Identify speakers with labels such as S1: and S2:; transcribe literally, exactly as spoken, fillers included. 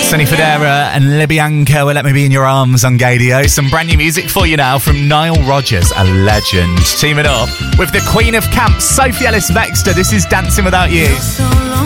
S1: Sonny Fodera and Libyanka will Let Me Be in Your Arms on Gadio. Some brand new music for you now from Nile Rodgers, a legend. Teaming up with the Queen of Camp, Sophie Ellis-Bextor. This is Dancing Without You.